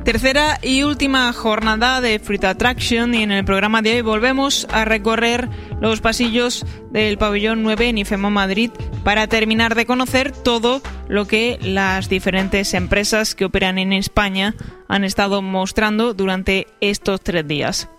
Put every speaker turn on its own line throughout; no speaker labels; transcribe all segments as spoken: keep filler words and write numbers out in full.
Tercera y última jornada de Fruit Attraction, y en el programa de hoy volvemos a recorrer los pasillos del pabellón nueve en IFEMA Madrid para terminar de conocer todo lo que las diferentes empresas que operan en España han estado mostrando durante estos tres días.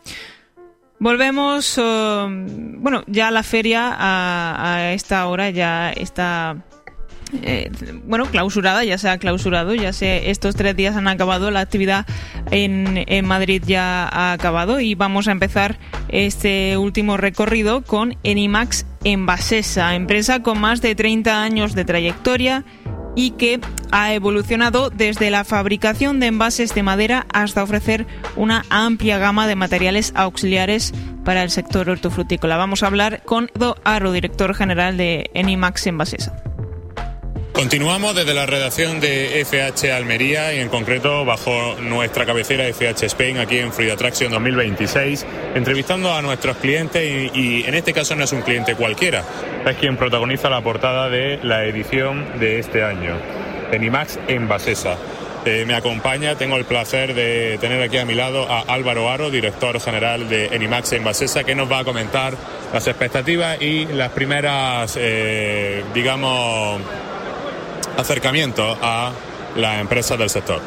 Volvemos, uh, bueno, ya la feria a, a esta hora ya está... Eh, bueno, clausurada, ya se ha clausurado, ya se, estos tres días han acabado, la actividad en, en Madrid ya ha acabado, y vamos a empezar este último recorrido con Enimax Envasesa, empresa con más de treinta años de trayectoria y que ha evolucionado desde la fabricación de envases de madera hasta ofrecer una amplia gama de materiales auxiliares para el sector hortofrutícola. Vamos a hablar con Eduardo Haro, director general de Enimax Envasesa.
Continuamos desde la redacción de F H Almería y en concreto bajo nuestra cabecera F H Spain aquí en Fruit Attraction dos mil veintiséis, entrevistando a nuestros clientes y, y en este caso no es un cliente cualquiera, es quien protagoniza la portada de la edición de este año, Enimax Envasesa. Eh, me acompaña, tengo el placer de tener aquí a mi lado a Álvaro Haro, director general de Enimax Envasesa, que nos va a comentar las expectativas y las primeras, eh, digamos... acercamiento a las empresas del sector.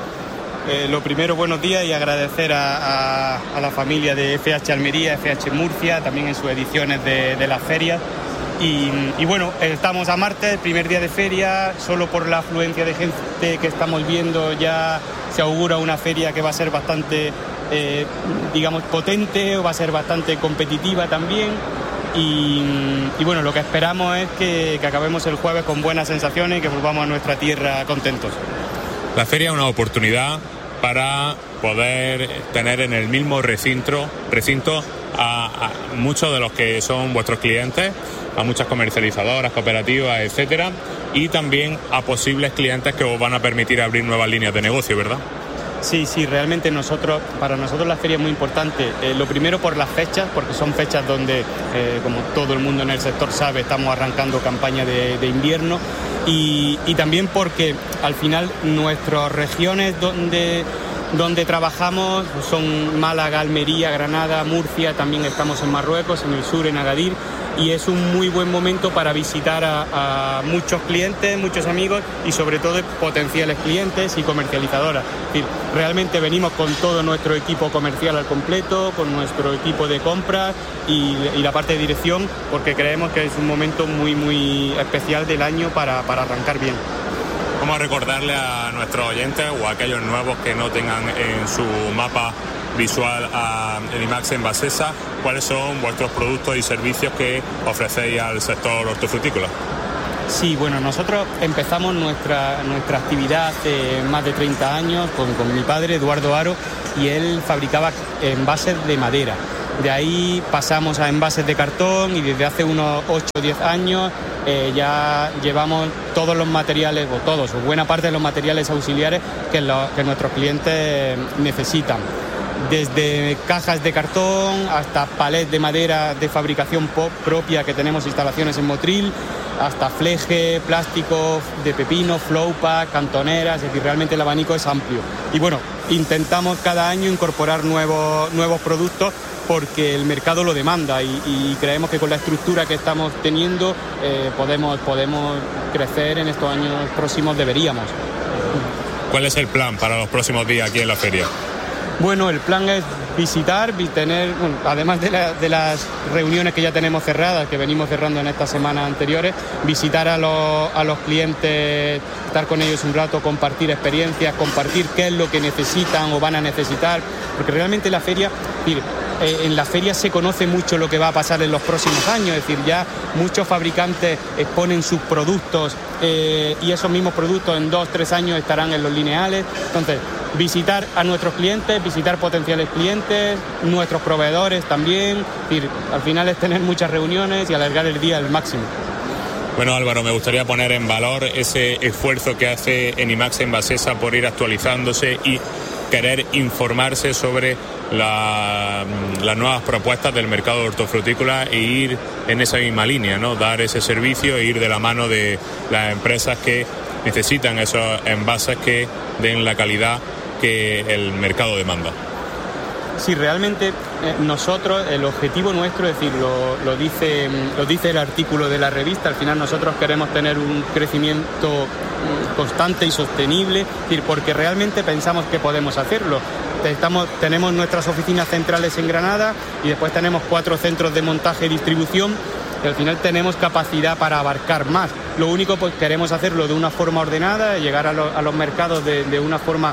Eh, lo primero, buenos días y agradecer a, a, a la familia de F H Almería, F H Murcia, también en sus ediciones de, de las ferias. Y, y bueno, estamos a martes, primer día de feria, solo por la afluencia de gente que estamos viendo ya se augura una feria que va a ser bastante, eh, digamos, potente, o va a ser bastante competitiva también. Y, y bueno, lo que esperamos es que, que acabemos el jueves con buenas sensaciones y que volvamos a nuestra tierra contentos.
La feria es una oportunidad para poder tener en el mismo recinto, recinto a, a muchos de los que son vuestros clientes, a muchas comercializadoras, cooperativas, etcétera, y también a posibles clientes que os van a permitir abrir nuevas líneas de negocio, ¿verdad?
Sí, sí, realmente nosotros, para nosotros la feria es muy importante. Eh, lo primero por las fechas, porque son fechas donde, eh, como todo el mundo en el sector sabe, estamos arrancando campaña de, de invierno, y, y también porque al final nuestras regiones donde, donde trabajamos son Málaga, Almería, Granada, Murcia, también estamos en Marruecos, en el sur, en Agadir, y es un muy buen momento para visitar a, a muchos clientes, muchos amigos y sobre todo potenciales clientes y comercializadoras. Es decir, realmente venimos con todo nuestro equipo comercial al completo, con nuestro equipo de compras y, y la parte de dirección, porque creemos que es un momento muy, muy especial del año para, para arrancar bien.
Vamos a recordarle a nuestros oyentes o a aquellos nuevos que no tengan en su mapa visual a Enimax Envasesa, ¿cuáles son vuestros productos y servicios que ofrecéis al sector hortofrutícola?
Sí, bueno, nosotros empezamos nuestra, nuestra actividad hace más de treinta años con, con mi padre, Eduardo Haro, y él fabricaba envases de madera. De ahí pasamos a envases de cartón y desde hace unos ocho o diez años eh, ya llevamos todos los materiales, o todos, o buena parte de los materiales auxiliares que, lo, que nuestros clientes necesitan. Desde cajas de cartón hasta palets de madera de fabricación propia que tenemos instalaciones en Motril, hasta fleje, plástico de pepino, flowpack, cantoneras, es decir, realmente el abanico es amplio. Y bueno, intentamos cada año incorporar nuevos, nuevos productos porque el mercado lo demanda y, y creemos que con la estructura que estamos teniendo eh, podemos, podemos crecer en estos años próximos, deberíamos.
¿Cuál es el plan para los próximos días aquí en la feria?
Bueno, el plan es visitar, tener, bueno, además de, la, de las reuniones que ya tenemos cerradas, que venimos cerrando en estas semanas anteriores, visitar a los, a los clientes, estar con ellos un rato, compartir experiencias, compartir qué es lo que necesitan o van a necesitar, porque realmente la feria, mire, eh, en la feria se conoce mucho lo que va a pasar en los próximos años, es decir, ya muchos fabricantes exponen sus productos eh, y esos mismos productos en dos, tres años estarán en los lineales, entonces visitar a nuestros clientes, visitar potenciales clientes, nuestros proveedores también, es decir, al final es tener muchas reuniones y alargar el día al máximo.
Bueno, Álvaro, me gustaría poner en valor ese esfuerzo que hace Enimax Envasesa por ir actualizándose y querer informarse sobre la, las nuevas propuestas del mercado hortofrutícola e ir en esa misma línea, ¿no? Dar ese servicio e ir de la mano de las empresas que necesitan esos envases que den la calidad que el mercado demanda.
Sí, realmente eh, nosotros, el objetivo nuestro, es decir, lo, lo, dice, lo dice el artículo de la revista, al final nosotros queremos tener un crecimiento constante y sostenible, es decir, porque realmente pensamos que podemos hacerlo. Estamos, tenemos nuestras oficinas centrales en Granada y después tenemos cuatro centros de montaje y distribución y al final tenemos capacidad para abarcar más. Lo único, pues queremos hacerlo de una forma ordenada, llegar a, lo, a los mercados de, de una forma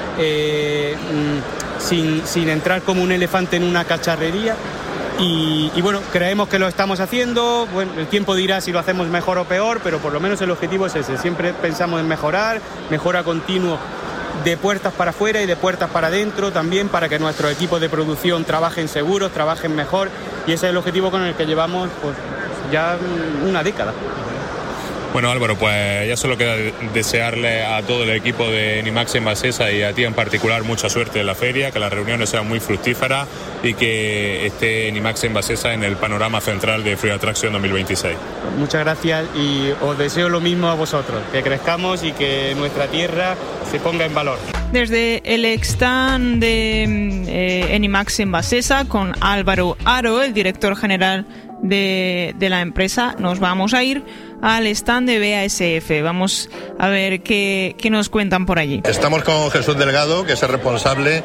eh, sin, sin entrar como un elefante en una cacharrería. Y, y bueno, creemos que lo estamos haciendo. Bueno, el tiempo dirá si lo hacemos mejor o peor, pero por lo menos el objetivo es ese. Siempre pensamos en mejorar, mejora continuo de puertas para afuera y de puertas para adentro también, para que nuestros equipos de producción trabajen seguros, trabajen mejor, y ese es el objetivo con el que llevamos pues ya una década.
Bueno, Álvaro, pues ya solo queda desearle a todo el equipo de Enimax Envasesa y a ti en particular mucha suerte en la feria, que las reuniones sean muy fructíferas y que esté Enimax Envasesa en el panorama central de Fruit Attraction dos mil veintiséis.
Muchas gracias y os deseo lo mismo a vosotros, que crezcamos y que nuestra tierra se ponga en valor.
Desde el stand de eh, Enimax Envasesa con Álvaro Aro, el director general de, de la empresa, nos vamos a ir al stand de B A S F. Vamos a ver qué, qué nos cuentan por allí.
Estamos con Jesús Delgado, que es el responsable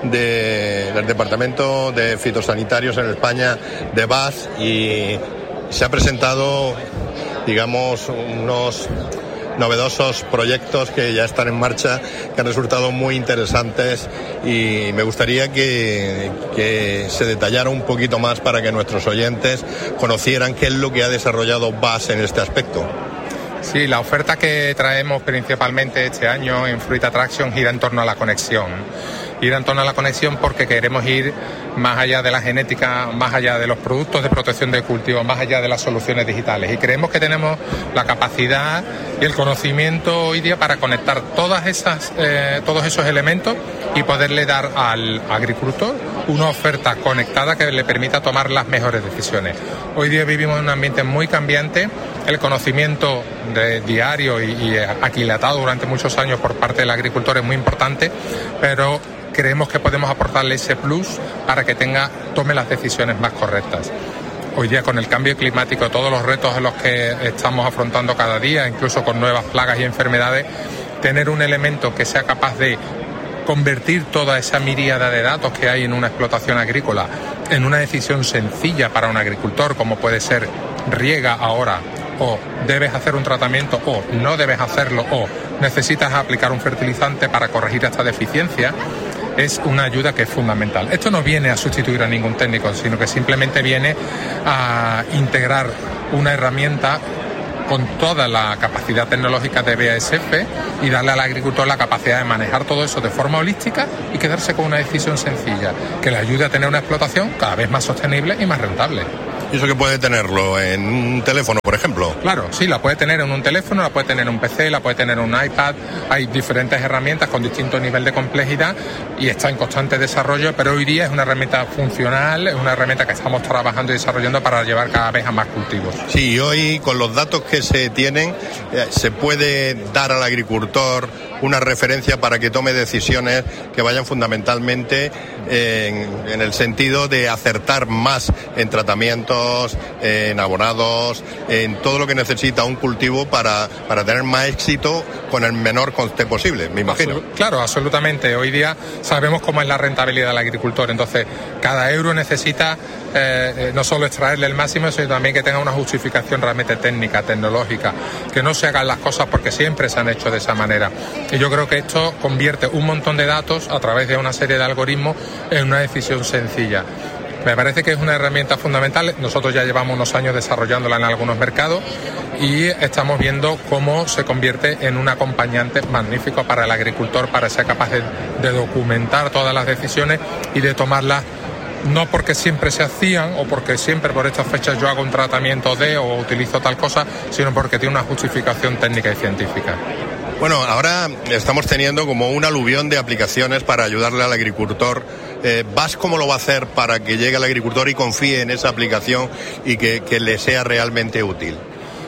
de, del Departamento de Fitosanitarios en España de B A S, y se ha presentado, digamos, unos novedosos proyectos que ya están en marcha, que han resultado muy interesantes, y me gustaría que, que se detallara un poquito más para que nuestros oyentes conocieran qué es lo que ha desarrollado B A S en este aspecto.
Sí, la oferta que traemos principalmente este año en Fruit Attraction gira en torno a la conexión. Gira en torno a la conexión porque queremos ir más allá de la genética, más allá de los productos de protección de cultivo, más allá de las soluciones digitales. Y creemos que tenemos la capacidad y el conocimiento hoy día para conectar todas esas, eh, todos esos elementos y poderle dar al agricultor una oferta conectada que le permita tomar las mejores decisiones. Hoy día vivimos en un ambiente muy cambiante. El conocimiento de diario y, y aquilatado durante muchos años por parte del agricultor es muy importante, pero creemos que podemos aportarle ese plus para que tenga, tome las decisiones más correctas. Hoy día, con el cambio climático, todos los retos en los que estamos afrontando cada día, incluso con nuevas plagas y enfermedades, tener un elemento que sea capaz de convertir toda esa miríada de datos que hay en una explotación agrícola en una decisión sencilla para un agricultor, como puede ser riega ahora, o debes hacer un tratamiento, o no debes hacerlo, o necesitas aplicar un fertilizante para corregir esta deficiencia, es una ayuda que es fundamental. Esto no viene a sustituir a ningún técnico, sino que simplemente viene a integrar una herramienta con toda la capacidad tecnológica de B A S F y darle al agricultor la capacidad de manejar todo eso de forma holística y quedarse con una decisión sencilla que le ayude a tener una explotación cada vez más sostenible y más rentable.
¿Y eso que puede tenerlo en un teléfono, por ejemplo?
Claro, sí, la puede tener en un teléfono, la puede tener en un P C, la puede tener en un iPad. Hay diferentes herramientas con distinto nivel de complejidad y está en constante desarrollo, pero hoy día es una herramienta funcional, es una herramienta que estamos trabajando y desarrollando para llevar cada vez a más cultivos. Sí,
y hoy con los datos que se tienen, eh, se puede dar al agricultor una referencia para que tome decisiones que vayan fundamentalmente en, en el sentido de acertar más en tratamientos, en abonados, en todo lo que necesita un cultivo para, para tener más éxito con el menor coste posible, me imagino.
Absolut- claro, absolutamente. Hoy día sabemos cómo es la rentabilidad del agricultor, entonces cada euro necesita eh, no solo extraerle el máximo, sino también que tenga una justificación realmente técnica, tecnológica, que no se hagan las cosas porque siempre se han hecho de esa manera. Y yo creo que esto convierte un montón de datos a través de una serie de algoritmos en una decisión sencilla. Me parece que es una herramienta fundamental. Nosotros ya llevamos unos años desarrollándola en algunos mercados y estamos viendo cómo se convierte en un acompañante magnífico para el agricultor, para ser capaz de, de documentar todas las decisiones y de tomarlas no porque siempre se hacían o porque siempre por estas fechas yo hago un tratamiento de o utilizo tal cosa, sino porque tiene una justificación técnica y científica.
Bueno, ahora estamos teniendo como un aluvión de aplicaciones para ayudarle al agricultor. Eh, ¿B A S cómo lo va a hacer para que llegue al agricultor y confíe en esa aplicación y que, que le sea realmente útil?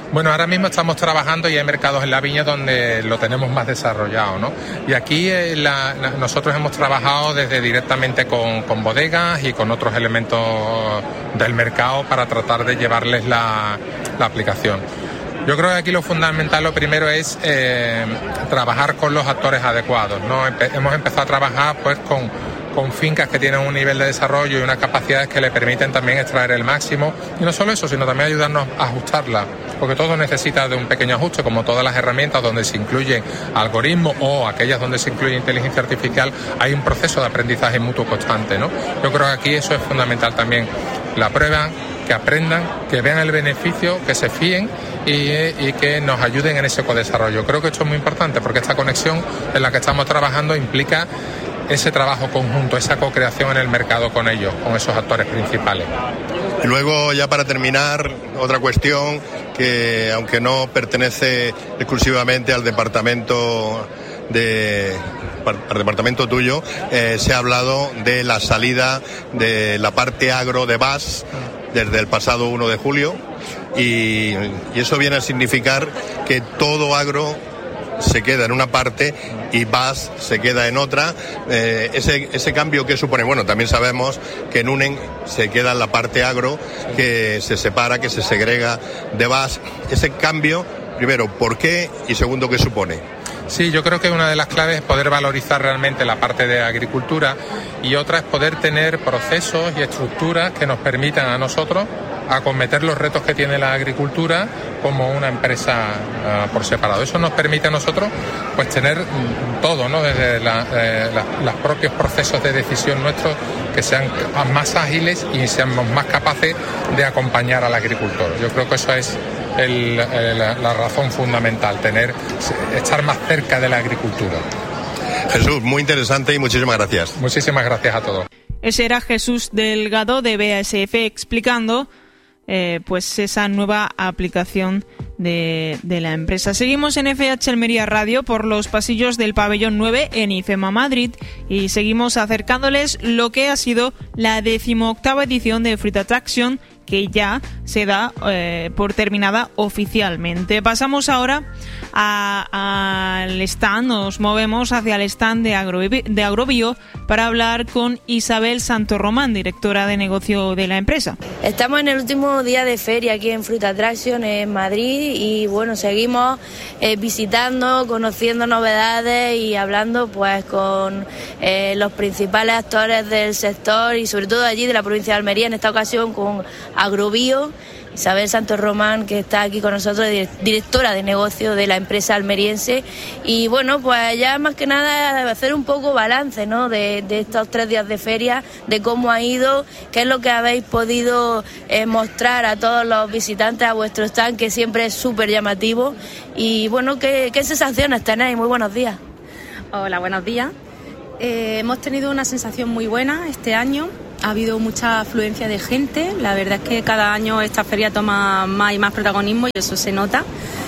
Bueno, ahora mismo estamos trabajando y hay mercados en la viña donde lo tenemos más desarrollado, ¿no? Y aquí eh, la, la, nosotros hemos trabajado desde directamente con, con bodegas y con otros elementos del mercado para tratar de llevarles la, la aplicación. Yo creo que aquí lo fundamental, lo primero es eh, trabajar con los actores adecuados, ¿no? Empe- hemos empezado a trabajar pues con, con fincas que tienen un nivel de desarrollo y unas capacidades que le permiten también extraer el máximo, y no solo eso, sino también ayudarnos a ajustarla, porque todo necesita de un pequeño ajuste, como todas las herramientas donde se incluyen algoritmos o aquellas donde se incluye inteligencia artificial, hay un proceso de aprendizaje mutuo constante, ¿no? Yo creo que aquí eso es fundamental también, la prueba, que aprendan, que vean el beneficio, que se fíen y, y que nos ayuden en ese codesarrollo. Creo que esto es muy importante porque esta conexión en la que estamos trabajando implica ese trabajo conjunto, esa co-creación en el mercado con ellos, con esos actores principales.
Y luego, ya para terminar, otra cuestión que, aunque no pertenece exclusivamente al departamento de al departamento tuyo, eh, se ha hablado de la salida de la parte agro de B A S desde el pasado uno de julio y, y eso viene a significar que todo agro se queda en una parte y B A S se queda en otra. Eh, ese, ese cambio que supone, bueno, también sabemos que en UNEN se queda en la parte agro, que se separa, que se segrega de B A S. Ese cambio, primero, ¿por qué? Y segundo, ¿qué supone?
Sí, yo creo que una de las claves es poder valorizar realmente la parte de agricultura y otra es poder tener procesos y estructuras que nos permitan a nosotros acometer los retos que tiene la agricultura como una empresa uh, por separado. Eso nos permite a nosotros pues tener todo, ¿no? Desde la, eh, la, los propios procesos de decisión nuestros que sean más ágiles y seamos más capaces de acompañar al agricultor. Yo creo que eso es el, el, la razón fundamental, tener, estar más cerca de la agricultura.
Jesús, muy interesante y muchísimas gracias.
Muchísimas gracias a todos.
Ese era Jesús Delgado de B A S F explicando eh, pues esa nueva aplicación de, de la empresa. Seguimos en F H Almería Radio por los pasillos del pabellón nueve en IFEMA Madrid y seguimos acercándoles lo que ha sido la decimoctava edición de Fruit Attraction, que ya se da eh, por terminada oficialmente. Pasamos ahora al stand, nos movemos hacia el stand de, Agro, de Agrobio para hablar con Isabel Santorromán, directora de negocio de la empresa.
Estamos en el último día de feria aquí en Fruit Attraction en Madrid y bueno, seguimos eh, visitando, conociendo novedades y hablando pues con eh, los principales actores del sector y sobre todo allí de la provincia de Almería, en esta ocasión con Agrobio. Isabel Santorromán, que está aquí con nosotros, directora de negocio de la empresa almeriense. Y bueno, pues ya más que nada hacer un poco balance, ¿no? de, de estos tres días de feria, de cómo ha ido, qué es lo que habéis podido eh, mostrar a todos los visitantes a vuestro stand, que siempre es súper llamativo. Y bueno, ¿qué, qué sensaciones tenéis? Muy buenos días.
Hola, buenos días. Eh, hemos tenido una sensación muy buena este año. Ha habido mucha afluencia de gente, la verdad es que cada año esta feria toma más y más protagonismo y eso se nota.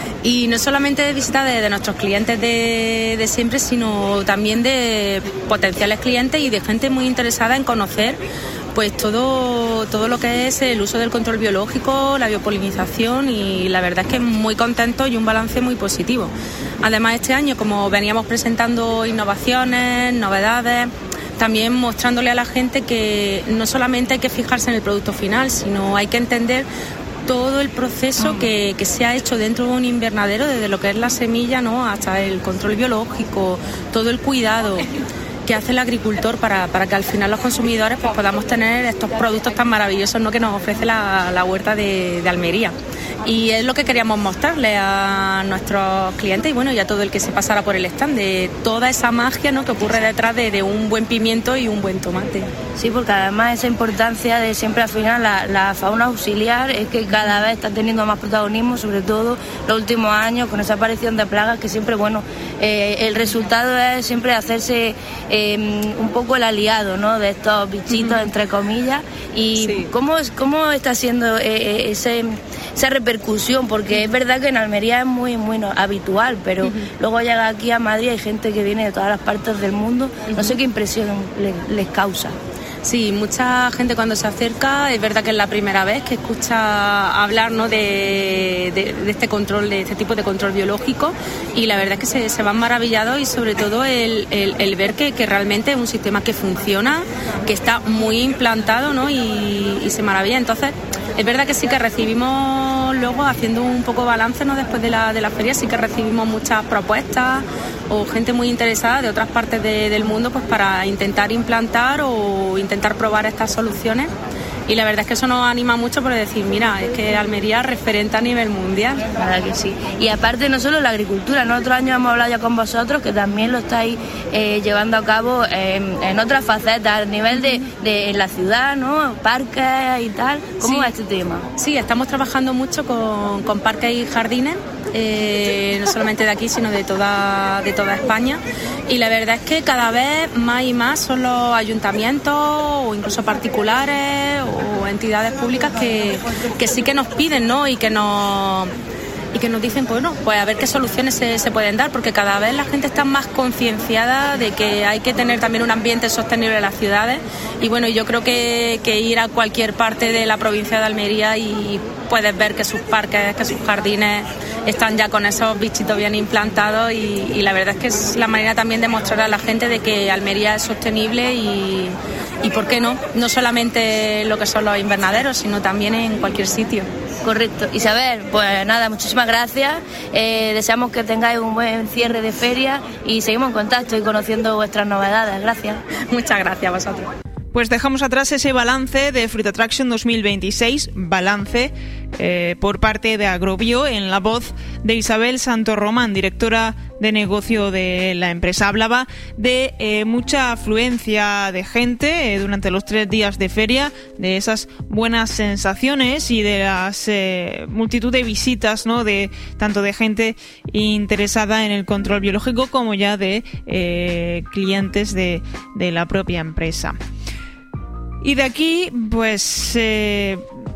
Y no solamente de visita de, de nuestros clientes de, de siempre, sino también de potenciales clientes y de gente muy interesada en conocer pues todo, todo lo que es el uso del control biológico, la biopolinización, y la verdad es que muy contentos y un balance muy positivo. Además, este año, como veníamos presentando innovaciones, novedades, también mostrándole a la gente que no solamente hay que fijarse en el producto final, sino hay que entender todo el proceso que, que se ha hecho dentro de un invernadero, desde lo que es la semilla, ¿no?, hasta el control biológico, todo el cuidado que hace el agricultor para, para que al final los consumidores pues podamos tener estos productos tan maravillosos, ¿no?, que nos ofrece la, la huerta de, de Almería. Y es lo que queríamos mostrarle a nuestros clientes y bueno, y a todo el que se pasara por el stand, de toda esa magia, ¿no?, que ocurre detrás de, de un buen pimiento y un buen tomate.
Sí, porque además esa importancia de siempre al final la, la fauna auxiliar es que cada vez está teniendo más protagonismo, sobre todo los últimos años con esa aparición de plagas que siempre, bueno, eh, el resultado es siempre hacerse eh, un poco el aliado, ¿no?, de estos bichitos, uh-huh, entre comillas. Y sí. ¿cómo, cómo está siendo eh, ese, esa repercusión? Porque es verdad que en Almería es muy, muy no, habitual, pero uh-huh, luego llega aquí a Madrid, hay gente que viene de todas las partes del mundo, uh-huh. No sé qué impresión le, les causa.
Sí, mucha gente cuando se acerca, es verdad que es la primera vez que escucha hablar, ¿no?, de, de, de este control, de este tipo de control biológico, y la verdad es que se, se van maravillados, y sobre todo el, el, el ver que, que realmente es un sistema que funciona, que está muy implantado, ¿no?, y, y se maravilla. Entonces, es verdad que sí que recibimos luego, haciendo un poco balance, ¿no?, después de la, de la feria, sí que recibimos muchas propuestas o gente muy interesada de otras partes de, del mundo, pues para intentar implantar o intentar probar estas soluciones. Y la verdad es que eso nos anima mucho por decir, mira, es que Almería es referente a nivel mundial.
La verdad que sí. Y aparte no solo la agricultura, en otros años hemos hablado ya con vosotros que también lo estáis eh, llevando a cabo en, en otras facetas, a nivel de, de la ciudad, ¿no?, parques y tal. ¿Cómo sí. es este tema?
Sí, estamos trabajando mucho con, con parques y jardines, eh, no solamente de aquí, sino de toda, de toda España. Y la verdad es que cada vez más y más son los ayuntamientos o incluso particulares o entidades públicas que, que sí que nos piden, ¿no?, y que nos y que nos dicen, pues, bueno, pues a ver qué soluciones se, se pueden dar, porque cada vez la gente está más concienciada de que hay que tener también un ambiente sostenible en las ciudades. Y bueno, yo creo que, que ir a cualquier parte de la provincia de Almería y puedes ver que sus parques, que sus jardines están ya con esos bichitos bien implantados, y, y la verdad es que es la manera también de mostrar a la gente de que Almería es sostenible y, y ¿por qué no? No solamente lo que son los invernaderos, sino también en cualquier sitio.
Correcto. Isabel, pues nada, muchísimas gracias. Eh, deseamos que tengáis un buen cierre de feria y seguimos en contacto y conociendo vuestras novedades. Gracias.
Muchas gracias a vosotros.
Pues dejamos atrás ese balance de Fruit Attraction dos mil veintiséis, balance eh, por parte de Agrobio, en la voz de Isabel Santorromán, directora de negocio de la empresa. Hablaba de eh, mucha afluencia de gente eh, durante los tres días de feria, de esas buenas sensaciones y de las eh, multitud de visitas, ¿no?, de tanto de gente interesada en el control biológico como ya de eh, clientes de, de la propia empresa. Y de aquí, pues, eh,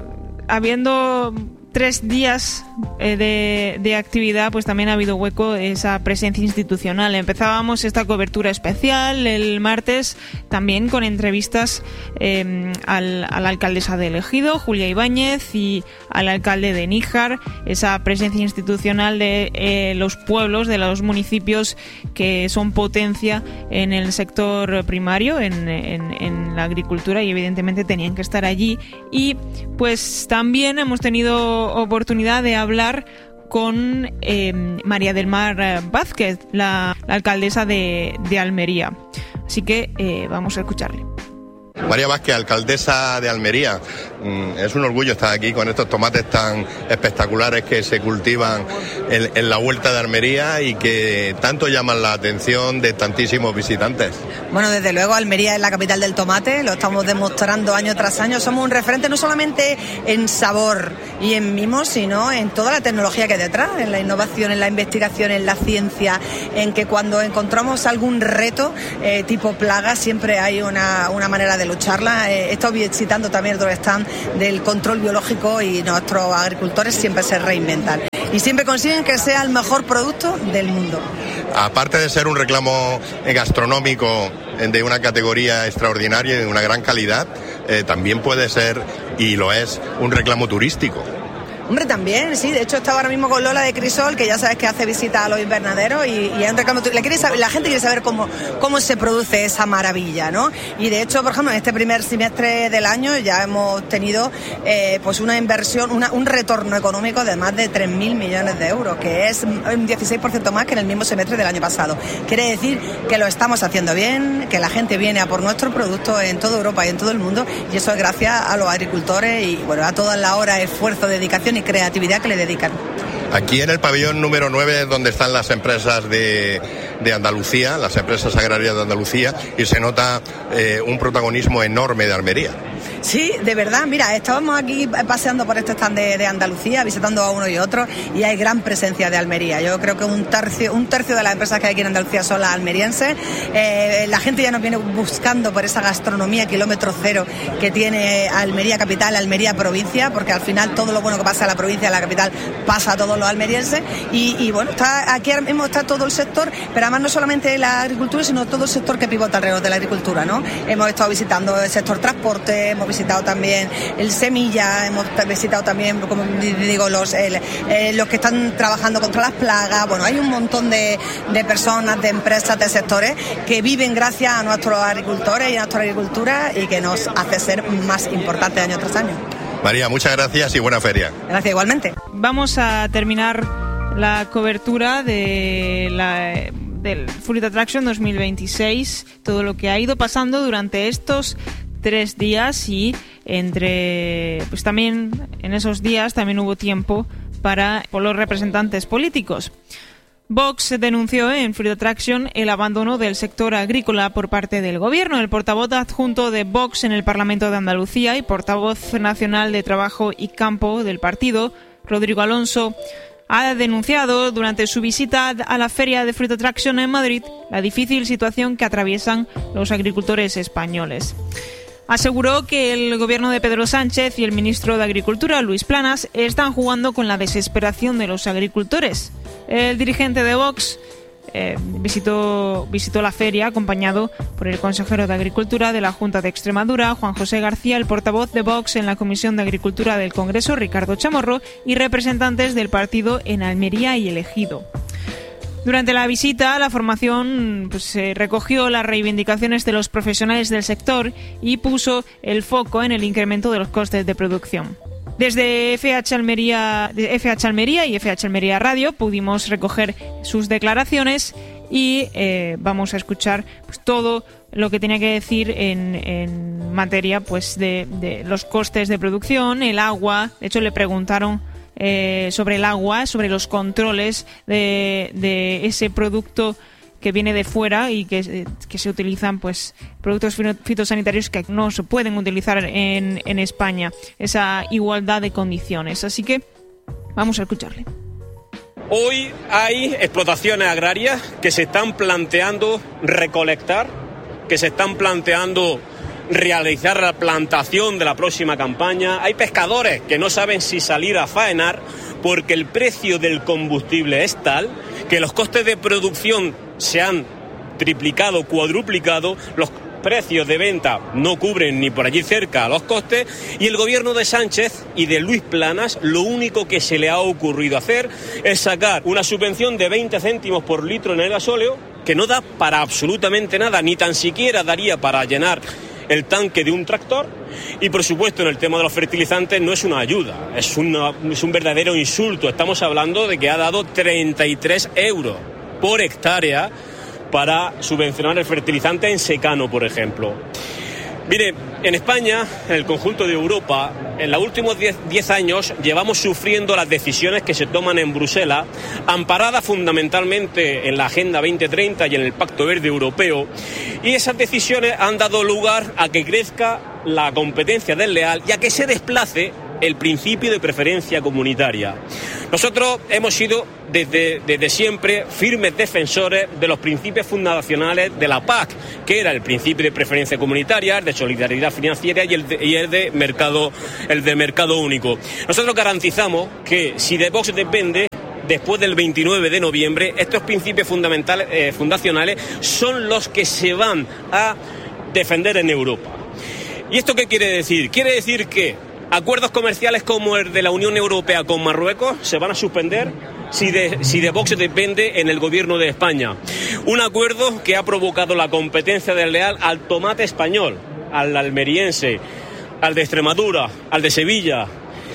habiendo tres días eh, de, de actividad, pues también ha habido hueco esa presencia institucional. Empezábamos esta cobertura especial el martes, también con entrevistas eh, al, a la alcaldesa de El Ejido, Julia Ibáñez, y al alcalde de Níjar, esa presencia institucional de eh, los pueblos, de los municipios que son potencia en el sector primario, en, en, en la agricultura, y evidentemente tenían que estar allí. Y pues también hemos tenido oportunidad de hablar con eh, María del Mar Vázquez, la, la alcaldesa de, de Almería. Así que eh, vamos a escucharle.
María Vázquez, alcaldesa de Almería, es un orgullo estar aquí con estos tomates tan espectaculares que se cultivan en, en la huerta de Almería y que tanto llaman la atención de tantísimos visitantes.
Bueno, desde luego Almería es la capital del tomate, lo estamos demostrando año tras año. Somos un referente no solamente en sabor y en mimo, sino en toda la tecnología que hay detrás, en la innovación, en la investigación, en la ciencia, en que cuando encontramos algún reto eh, tipo plaga siempre hay una, una manera de lucharla. Eh, he estado visitando también otro stand del control biológico y nuestros agricultores siempre se reinventan y siempre consiguen que sea el mejor producto del mundo.
Aparte de ser un reclamo gastronómico de una categoría extraordinaria y de una gran calidad, eh, también puede ser, y lo es, un reclamo turístico.
Hombre, también, sí. De hecho, estaba ahora mismo con Lola de Crisol, que ya sabes que hace visita a los invernaderos y, y hay un reclamo. Le quiere saber, la gente quiere saber cómo, cómo se produce esa maravilla, ¿no? Y de hecho, por ejemplo, en este primer semestre del año ya hemos tenido eh, pues una inversión, una, un retorno económico de más de tres mil millones de euros, que es un dieciséis por ciento más que en el mismo semestre del año pasado. Quiere decir que lo estamos haciendo bien, que la gente viene a por nuestros productos en toda Europa y en todo el mundo, y eso es gracias a los agricultores y bueno, a toda la hora, esfuerzo, dedicación y creatividad que le dedican.
Aquí en el pabellón número nueve es donde están las empresas de, de Andalucía, las empresas agrarias de Andalucía, y se nota eh, un protagonismo enorme de Almería.
Sí, de verdad, mira, estábamos aquí paseando por este stand de, de Andalucía, visitando a uno y otro, y hay gran presencia de Almería. Yo creo que un tercio, un tercio de las empresas que hay aquí en Andalucía son las almerienses. Eh, la gente ya nos viene buscando por esa gastronomía kilómetro cero que tiene Almería capital, Almería provincia, porque al final todo lo bueno que pasa a la provincia, a la capital, pasa a todos los almerienses. Y, y bueno, está aquí ahora mismo está todo el sector, pero además no solamente la agricultura, sino todo el sector que pivota alrededor de la agricultura, ¿no? Hemos estado visitando el sector transporte, hemos visitado también el semilla, hemos visitado también, como digo, los, el, eh, los que están trabajando contra las plagas. Bueno, hay un montón de, de personas, de empresas, de sectores que viven gracias a nuestros agricultores y a nuestra agricultura y que nos hace ser más importantes año tras año.
María, muchas gracias y buena feria.
Gracias, igualmente.
Vamos a terminar la cobertura de la del Fruit Attraction dos mil veintiséis, todo lo que ha ido pasando durante estos tres días, y entre pues también en esos días también hubo tiempo para por los representantes políticos. Vox denunció en Fruit Attraction el abandono del sector agrícola por parte del gobierno. El portavoz adjunto de Vox en el Parlamento de Andalucía y portavoz nacional de Trabajo y Campo del partido, Rodrigo Alonso, ha denunciado durante su visita a la feria de Fruit Attraction en Madrid la difícil situación que atraviesan los agricultores españoles. Aseguró que el gobierno de Pedro Sánchez y el ministro de Agricultura, Luis Planas, están jugando con la desesperación de los agricultores. El dirigente de Vox eh, visitó, visitó la feria acompañado por el consejero de Agricultura de la Junta de Extremadura, Juan José García, el portavoz de Vox en la Comisión de Agricultura del Congreso, Ricardo Chamorro, y representantes del partido en Almería y El Ejido. Durante la visita, la formación pues, se recogió las reivindicaciones de los profesionales del sector y puso el foco en el incremento de los costes de producción. Desde F H Almería, F H Almería y F H Almería Radio pudimos recoger sus declaraciones y eh, vamos a escuchar pues, todo lo que tenía que decir en, en materia pues, de, de los costes de producción, el agua. De hecho, le preguntaron Eh, sobre el agua, sobre los controles de, de ese producto que viene de fuera y que, que se utilizan, pues, productos fitosanitarios que no se pueden utilizar en, en España, esa igualdad de condiciones. Así que vamos a escucharle.
Hoy hay explotaciones agrarias que se están planteando recolectar, que se están planteando realizar la plantación de la próxima campaña. Hay pescadores que no saben si salir a faenar porque el precio del combustible es tal que los costes de producción se han triplicado, cuadruplicado, los precios de venta no cubren ni por allí cerca los costes, y el gobierno de Sánchez y de Luis Planas lo único que se le ha ocurrido hacer es sacar una subvención de veinte céntimos por litro en el gasóleo que no da para absolutamente nada, ni tan siquiera daría para llenar el tanque de un tractor, y por supuesto en el tema de los fertilizantes no es una ayuda, es, una, es un verdadero insulto. Estamos hablando de que ha dado treinta y tres euros por hectárea para subvencionar el fertilizante en secano, por ejemplo. Mire, en España, en el conjunto de Europa, en los últimos diez años llevamos sufriendo las decisiones que se toman en Bruselas, amparadas fundamentalmente en la Agenda veinte treinta y en el Pacto Verde Europeo, y esas decisiones han dado lugar a que crezca la competencia desleal y a que se desplace el principio de preferencia comunitaria. Nosotros hemos sido desde, desde siempre firmes defensores de los principios fundacionales de la P A C, que era el principio de preferencia comunitaria, el de solidaridad financiera y el de, y el de mercado, el de mercado único. Nosotros garantizamos que si de Vox depende, después del veintinueve de noviembre, estos principios fundamentales, eh, fundacionales son los que se van a defender en Europa. ¿Y esto qué quiere decir? Quiere decir que acuerdos comerciales como el de la Unión Europea con Marruecos se van a suspender si de, si de Vox depende en el gobierno de España. Un acuerdo que ha provocado la competencia desleal al tomate español, al almeriense, al de Extremadura, al de Sevilla.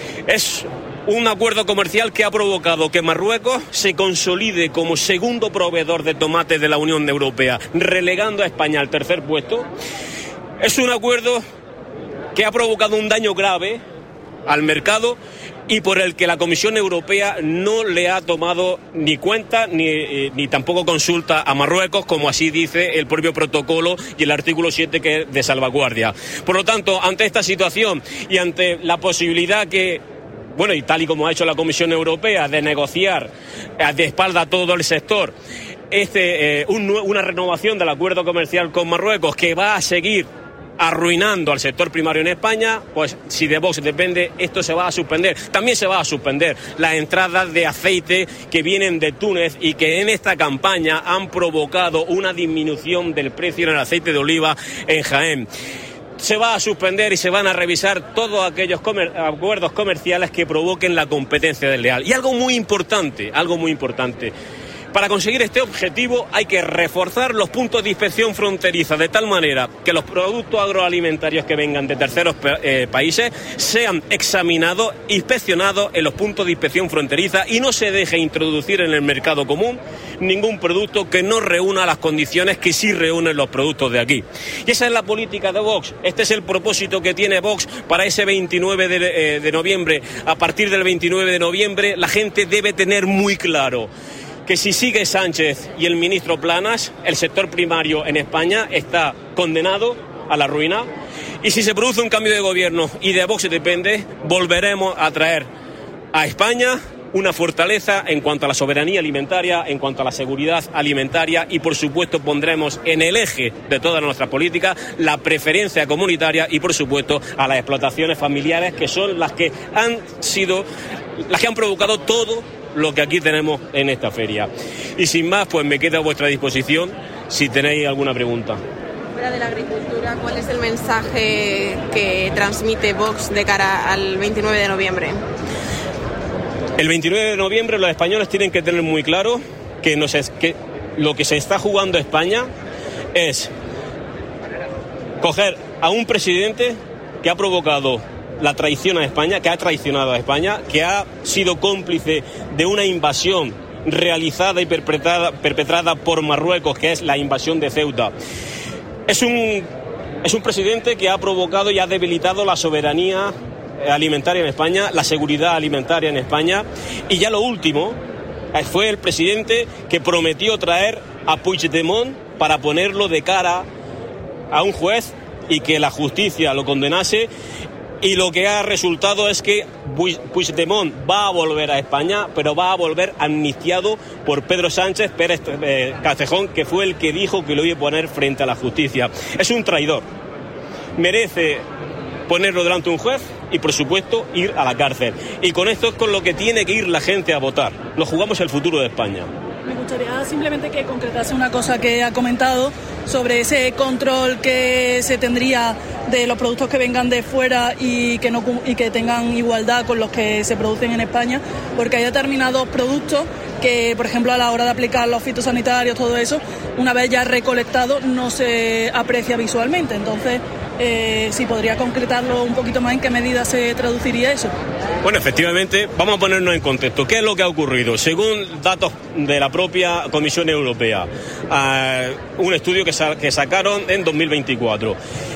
Es un acuerdo comercial que ha provocado que Marruecos se consolide como segundo proveedor de tomate de la Unión Europea, relegando a España al tercer puesto. Es un acuerdo que ha provocado un daño grave al mercado y por el que la Comisión Europea no le ha tomado ni cuenta ni, eh, ni tampoco consulta a Marruecos, como así dice el propio protocolo y el artículo siete, que es de salvaguardia. Por lo tanto, ante esta situación y ante la posibilidad que, bueno, y tal y como ha hecho la Comisión Europea, de negociar de espalda a todo el sector este, eh, un, una renovación del acuerdo comercial con Marruecos que va a seguir arruinando al sector primario en España, pues si de Vox depende, esto se va a suspender. También se va a suspender las entradas de aceite que vienen de Túnez y que en esta campaña han provocado una disminución del precio en el aceite de oliva en Jaén. Se va a suspender y se van a revisar todos aquellos comer- acuerdos comerciales que provoquen la competencia desleal. Y algo muy importante, algo muy importante. Para conseguir este objetivo hay que reforzar los puntos de inspección fronteriza de tal manera que los productos agroalimentarios que vengan de terceros eh, países sean examinados, inspeccionados en los puntos de inspección fronteriza y no se deje introducir en el mercado común ningún producto que no reúna las condiciones que sí reúnen los productos de aquí. Y esa es la política de Vox. Este es el propósito que tiene Vox para ese veintinueve de, eh, de noviembre. A partir del veintinueve de noviembre la gente debe tener muy claro que si sigue Sánchez y el ministro Planas, el sector primario en España está condenado a la ruina. Y si se produce un cambio de gobierno y de Vox depende, volveremos a traer a España una fortaleza en cuanto a la soberanía alimentaria, en cuanto a la seguridad alimentaria y, por supuesto, pondremos en el eje de toda nuestra política la preferencia comunitaria y, por supuesto, a las explotaciones familiares, que son las que han sido, las que han provocado todo lo que aquí tenemos en esta feria. Y sin más, pues me quedo a vuestra disposición si tenéis alguna pregunta.
Fuera de la agricultura, ¿cuál es el mensaje que transmite Vox de cara al veintinueve de noviembre?
El veintinueve de noviembre los españoles tienen que tener muy claro que, nos es, que lo que se está jugando España es coger a un presidente que ha provocado la traición a España, que ha traicionado a España, que ha sido cómplice de una invasión realizada y perpetrada, perpetrada por Marruecos, que es la invasión de Ceuta. Es un, es un presidente que ha provocado y ha debilitado la soberanía alimentaria en España, la seguridad alimentaria en España. Y ya lo último, fue el presidente que prometió traer a Puigdemont para ponerlo de cara a un juez y que la justicia lo condenase. Y lo que ha resultado es que Puigdemont va a volver a España, pero va a volver amnistiado por Pedro Sánchez Pérez eh, Castejón, que fue el que dijo que lo iba a poner frente a la justicia. Es un traidor. Merece ponerlo delante de un juez y, por supuesto, ir a la cárcel. Y con esto es con lo que tiene que ir la gente a votar. Nos jugamos el futuro de España.
Me gustaría simplemente que concretase una cosa que ha comentado sobre ese control que se tendría de los productos que vengan de fuera y que no y que tengan igualdad con los que se producen en España, porque hay determinados productos que, por ejemplo, a la hora de aplicar los fitosanitarios, todo eso, una vez ya recolectado, no se aprecia visualmente. Entonces, eh, si podría concretarlo un poquito más, ¿en qué medida se traduciría eso?
Bueno, efectivamente, vamos a ponernos en contexto. ¿Qué es lo que ha ocurrido? Según datos de la propia Comisión Europea, uh, un estudio que, sa- que sacaron en dos mil veinticuatro.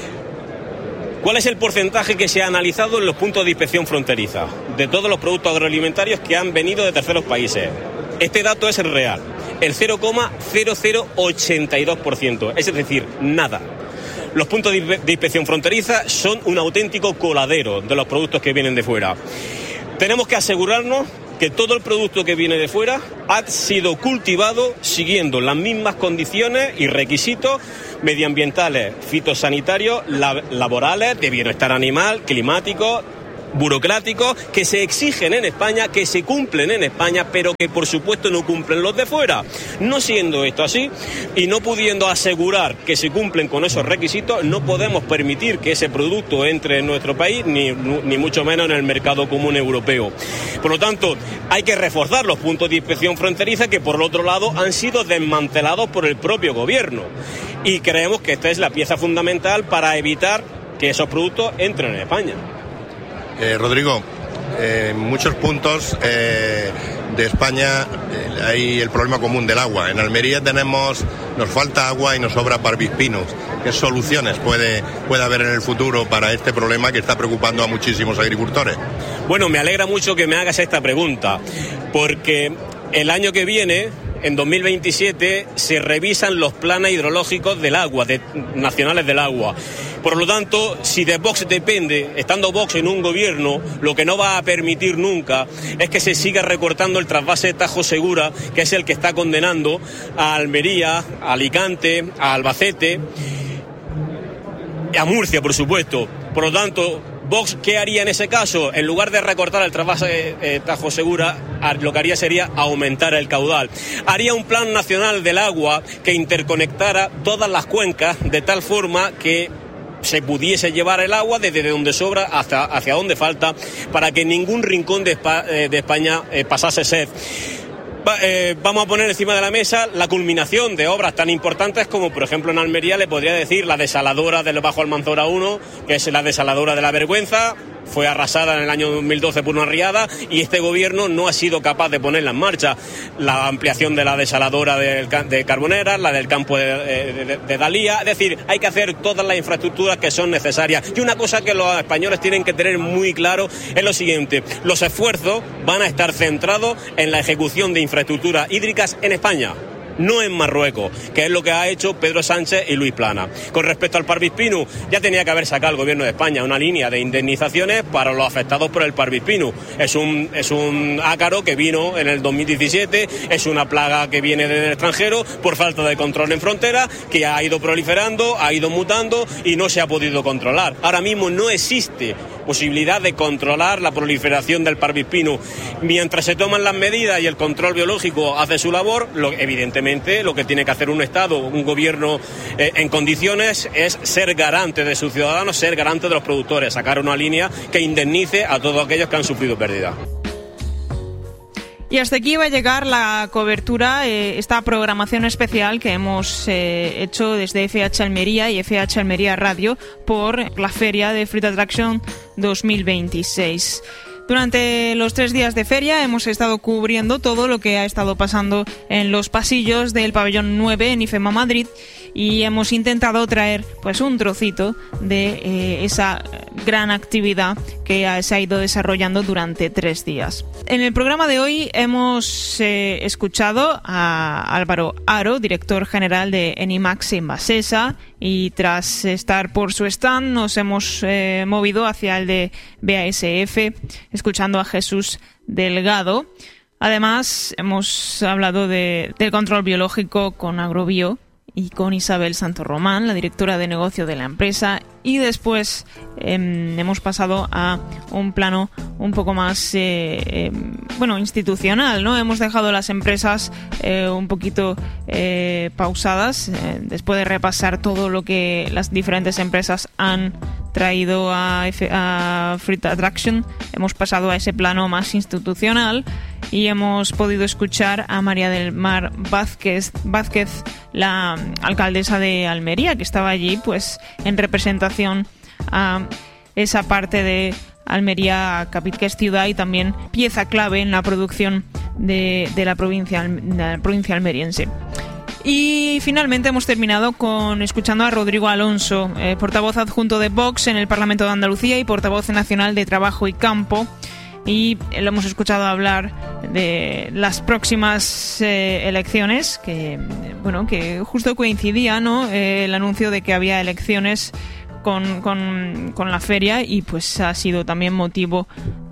¿Cuál es el porcentaje que se ha analizado en los puntos de inspección fronteriza de todos los productos agroalimentarios que han venido de terceros países? Este dato es real, el cero coma cero cero ochenta y dos por ciento, es decir, nada. Los puntos de inspección fronteriza son un auténtico coladero de los productos que vienen de fuera. Tenemos que asegurarnos que todo el producto que viene de fuera ha sido cultivado siguiendo las mismas condiciones y requisitos medioambientales, fitosanitarios, lab- laborales, de bienestar animal, climáticos, burocráticos, que se exigen en España, que se cumplen en España, pero que por supuesto no cumplen los de fuera. No siendo esto así y no pudiendo asegurar que se cumplen con esos requisitos, no podemos permitir que ese producto entre en nuestro país, ni, ni mucho menos en el mercado común europeo. Por lo tanto, hay que reforzar los puntos de inspección fronteriza que, por otro lado, han sido desmantelados por el propio gobierno. Y creemos que esta es la pieza fundamental para evitar que esos productos entren en España.
Eh, Rodrigo, en eh, muchos puntos eh, de España eh, hay el problema común del agua. En Almería tenemos, nos falta agua y nos sobra Parvispinus. ¿Qué soluciones puede, puede haber en el futuro para este problema que está preocupando a muchísimos agricultores?
Bueno, me alegra mucho que me hagas esta pregunta, porque el año que viene, en dos mil veintisiete, se revisan los planes hidrológicos del agua, de, nacionales del agua. Por lo tanto, si de Vox depende, estando Vox en un gobierno, lo que no va a permitir nunca es que se siga recortando el trasvase Tajo Segura, que es el que está condenando a Almería, a Alicante, a Albacete, a Murcia, por supuesto. Por lo tanto, Vox, ¿qué haría en ese caso? En lugar de recortar el trasvase eh, Tajo Segura, lo que haría sería aumentar el caudal. Haría un plan nacional del agua que interconectara todas las cuencas de tal forma que se pudiese llevar el agua desde donde sobra hasta hacia donde falta, para que ningún rincón de, Espa- eh, de España eh, pasase sed. Va, eh, vamos a poner encima de la mesa la culminación de obras tan importantes como, por ejemplo, en Almería le podría decir la desaladora del Bajo Almanzora uno, que es la desaladora de la Vergüenza. Fue arrasada en el año dos mil doce por una riada y este gobierno no ha sido capaz de ponerla en marcha. La ampliación de la desaladora de, de Carboneras, la del campo de, de, de Dalía. Es decir, hay que hacer todas las infraestructuras que son necesarias. Y una cosa que los españoles tienen que tener muy claro es lo siguiente: los esfuerzos van a estar centrados en la ejecución de infraestructuras hídricas en España, no en Marruecos, que es lo que ha hecho Pedro Sánchez y Luis Plana. Con respecto al Parvispinus, ya tenía que haber sacado el gobierno de España una línea de indemnizaciones para los afectados por el Parvispinus. Es un, es un ácaro que vino en el dos mil diecisiete, es una plaga que viene del extranjero por falta de control en frontera, que ha ido proliferando, ha ido mutando y no se ha podido controlar. Ahora mismo no existe posibilidad de controlar la proliferación del Parvispinus. Mientras se toman las medidas y el control biológico hace su labor, lo, evidentemente lo que tiene que hacer un Estado, un gobierno eh, en condiciones, es ser garante de sus ciudadanos, ser garante de los productores, sacar una línea que indemnice a todos aquellos que han sufrido pérdida.
Y hasta aquí va a llegar la cobertura, eh, esta programación especial que hemos eh, hecho desde F H Almería y F H Almería Radio por la Feria de Fruit Attraction dos mil veintiséis. Durante los tres días de feria hemos estado cubriendo todo lo que ha estado pasando en los pasillos del pabellón nueve en IFEMA Madrid y hemos intentado traer pues un trocito de eh, esa gran actividad que ha, se ha ido desarrollando durante tres días. En el programa de hoy hemos eh, escuchado a Álvaro Aro, director general de Enimax Envasesa, y tras estar por su stand nos hemos eh, movido hacia el de B A S F, escuchando a Jesús Delgado. Además, hemos hablado de, del control biológico con Agrobio y con Isabel Santorromán, la directora de negocio de la empresa, y después eh, hemos pasado a un plano un poco más eh, eh, bueno, institucional, ¿no? Hemos dejado las empresas eh, un poquito eh, pausadas eh, después de repasar todo lo que las diferentes empresas han traído a, F- a Fruit Attraction. Hemos pasado a ese plano más institucional y hemos podido escuchar a María del Mar Vázquez, Vázquez, la alcaldesa de Almería, que estaba allí pues en representación a esa parte de Almería, que es ciudad y también pieza clave en la producción de, de, la, provincia, de la provincia almeriense. Y finalmente hemos terminado con escuchando a Rodrigo Alonso, eh, portavoz adjunto de Vox en el Parlamento de Andalucía y portavoz nacional de Trabajo y Campo. Y lo hemos escuchado hablar de las próximas eh, elecciones, que bueno, que justo coincidía, ¿no? Eh, el anuncio de que había elecciones con, con, con la feria y pues ha sido también motivo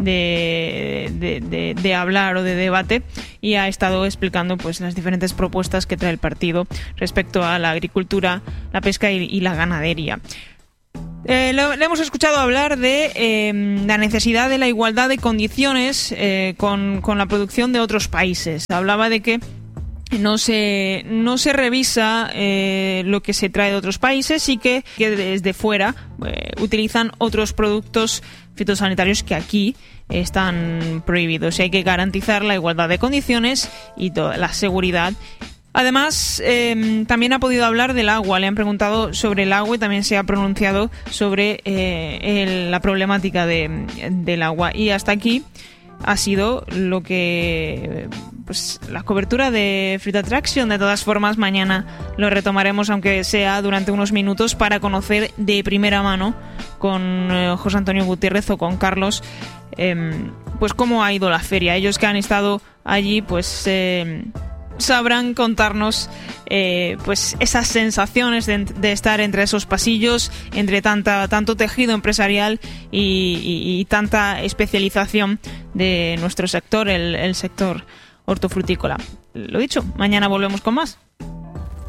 de, de, de, de hablar o de debate, y ha estado explicando pues las diferentes propuestas que trae el partido respecto a la agricultura, la pesca y, y la ganadería. Eh, lo, le hemos escuchado hablar de eh, la necesidad de la igualdad de condiciones eh, con, con la producción de otros países. Hablaba de que no se no se revisa eh, lo que se trae de otros países y que, que desde fuera eh, utilizan otros productos fitosanitarios que aquí están prohibidos. Y hay que garantizar la igualdad de condiciones y toda la seguridad. Además, eh, también ha podido hablar del agua. Le han preguntado sobre el agua y también se ha pronunciado sobre eh, el, la problemática de, del agua. Y hasta aquí ha sido lo que... pues la cobertura de Fruit Attraction. De todas formas, mañana lo retomaremos, aunque sea durante unos minutos, para conocer de primera mano con eh, José Antonio Gutiérrez o con Carlos eh, pues cómo ha ido la feria. Ellos que han estado allí pues eh, sabrán contarnos eh, pues esas sensaciones de, de estar entre esos pasillos, entre tanta tanto tejido empresarial y, y, y tanta especialización de nuestro sector, el, el sector hortofrutícola. Lo dicho, mañana volvemos con más.